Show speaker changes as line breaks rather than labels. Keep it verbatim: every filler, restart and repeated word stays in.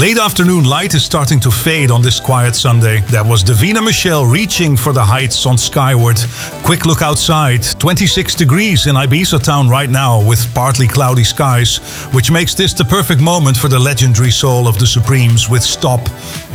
Late afternoon light is starting to fade on this quiet Sunday. That was Davina Michelle reaching for the heights on Skyward. Quick look outside. twenty-six degrees in Ibiza town right now with partly cloudy skies, which makes this the perfect moment for the legendary soul of the Supremes with Stop.